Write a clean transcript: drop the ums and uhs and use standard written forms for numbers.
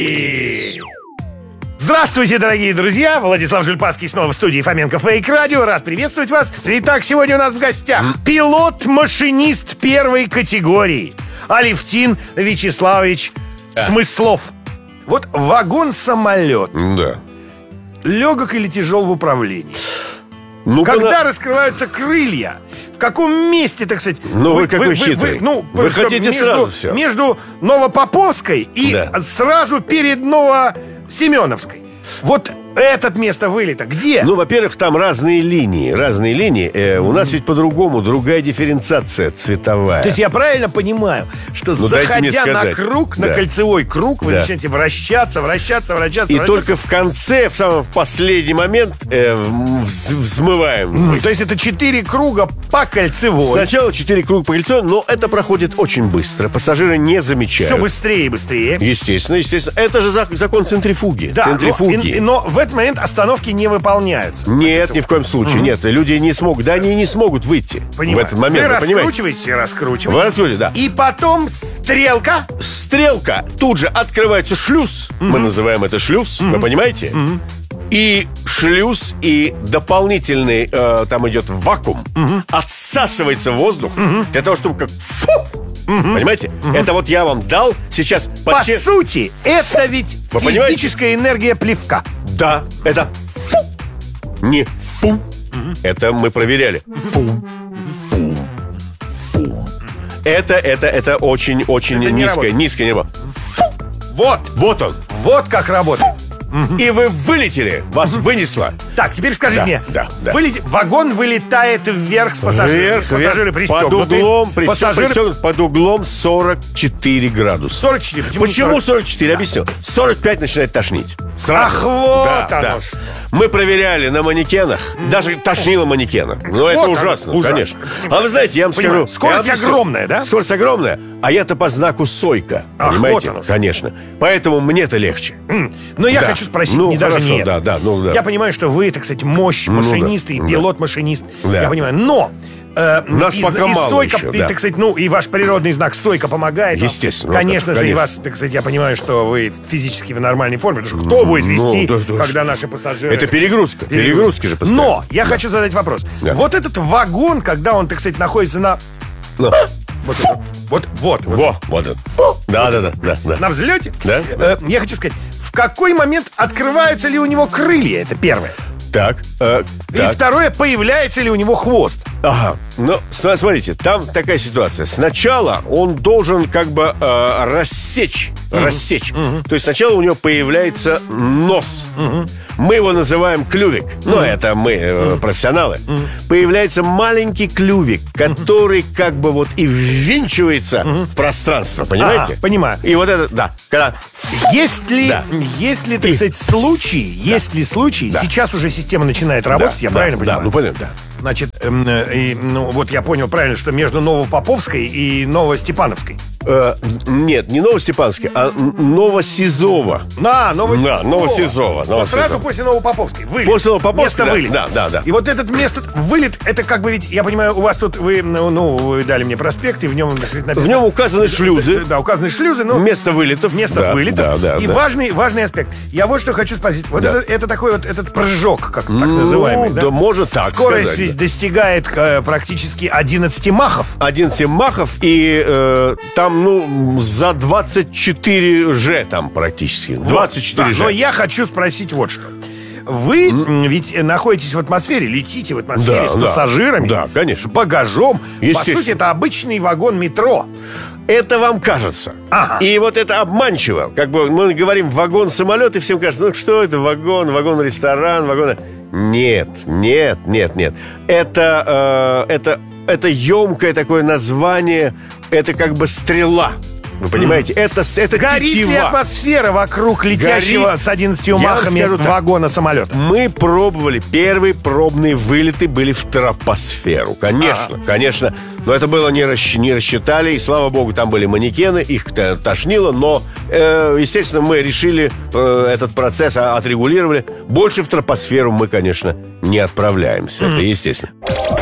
Здравствуйте, дорогие друзья! Владислав Жульпанский снова в студии Фоменко Фейк Радио. Рад приветствовать вас. Итак, сегодня у нас в гостях пилот-машинист первой категории Алевтин Вячеславович Смыслов. Вот вагон-самолет. Да. Легок или тяжел в управлении? Ну-ка Когда раскрываются крылья? В каком месте, так сказать? Ну, вы какой хитрый. Вы хотите сразу все. Между Новопоповской и сразу перед Новосеменовской. Вот это место вылета где? Ну, во-первых, там разные линии. У нас ведь по-другому, другая дифференциация цветовая. То есть я правильно понимаю, что заходя на круг, на кольцевой круг, вы начинаете вращаться. И только в конце, в самый последний момент взмываем. То есть это 4 круга по кольцевой. Сначала 4 круга по кольцевой, но это проходит очень быстро. Пассажиры не замечают. Все быстрее и быстрее. Естественно. Это же закон центрифуги. Да, но в этот момент остановки не выполняются. Нет, ни в коем случае. Нет, люди не смогут. Да, они не смогут выйти в этот момент. Вы раскручиваете. Вы раскручиваете, да. И потом стрелка. Тут же открывается шлюз. Мы называем это шлюз. Вы понимаете? И шлюз, и дополнительный там идет вакуум. Отсасывается воздух для того, чтобы как... Понимаете? Это вот я вам дал сейчас... По сути, это ведь физическая энергия плевка. Да, это фу. Не фу. Это мы проверяли. Фу. Это очень низкое небо. Вот он. Вот как работает. И вы вылетели, вас вынесло. Так, теперь скажи мне, да. Вагон вылетает вверх с пассажирами. Пассажиры пристегнуты. Под углом 44 градуса. 44. Почему 44? Объясню. 45 начинает тошнить. Ах, вот оно что. Мы проверяли на манекенах. Даже тошнило манекена. Но это ужасно, конечно. А вы знаете, я вам скажу. Скорость огромная, да? Скорость огромная. А я-то по знаку Сойка. Понимаете? Конечно. Поэтому мне-то легче. Но я хочу спросить, Я понимаю, что вы, так сказать, машинист и пилот-машинист. Я понимаю, но... Нас пока мало Сойка, еще, так сказать, и ваш природный знак Сойка помогает. Естественно. Конечно же, и вас, так сказать, я понимаю, что вы физически в нормальной форме. Потому что кто будет вести, когда наши пассажиры... Это перегрузка. Перегрузки же постоянно. Но я хочу задать вопрос. Вот этот вагон, когда он, так сказать, находится на... Вот это. Да. На взлете? Да. Я хочу сказать, в какой момент открываются ли у него крылья? Это первое. Так. И второе, появляется ли у него хвост? Ага. Ну, смотрите, там такая ситуация. Сначала он должен как бы рассечь. То есть сначала у него появляется нос. Мы его называем клювик. Это мы профессионалы. Появляется маленький клювик, который как бы вот и ввинчивается в пространство. Понимаете? Понимаю. И вот это, да. Когда... Есть ли, так сказать, случаи, сейчас уже система начинает работать, я правильно понимаю? Да, понятно, да. Значит, вот я понял правильно, что между Новопоповской и Новостепановской. Нет, не Новостепановской, а Новосизова. Новосизова. Сразу после Новопоповской. Вылет. После Новопоповской, место вылета. Да. И вот этот вылет, это как бы ведь, я понимаю, у вас тут, вы дали мне проспект, и в нем написано... В нем указаны шлюзы. Да, указаны шлюзы, место вылетов. И важный аспект. Я вот что хочу спросить. Вот это такой вот этот прыжок, как так называемый. Да, может так скорость сказать. Достигает практически 11 махов. 11 махов, и там, за 24 Ж там практически. 24 Ж. Но я хочу спросить вот что. Вы ведь находитесь в атмосфере, летите в атмосфере с пассажирами, конечно. с багажом. По сути, это обычный вагон метро. Это вам кажется. И вот это обманчиво. Как бы мы говорим вагон-самолет, и всем кажется, что это вагон-ресторан, вагон... Нет. Это емкое такое название. Это как бы стрела. Вы понимаете? Это горит тетива. ли атмосфера вокруг летящего с 11 махами вагона самолета? Мы пробовали. Первые пробные вылеты были в тропосферу. Конечно. Но это было не рассчитали. И, слава богу, там были манекены. Их тошнило. Но, естественно, мы решили этот процесс отрегулировали. Больше в тропосферу мы, конечно, не отправляемся. Это естественно.